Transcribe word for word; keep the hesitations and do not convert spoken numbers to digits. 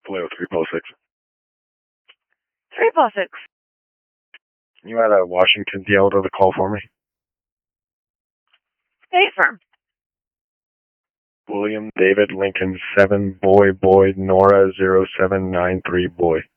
Hello, three plus six. Three plus six. You had a Washington Delta to call for me? State Farm. William David Lincoln seven boy boy Nora zero seven nine three boy.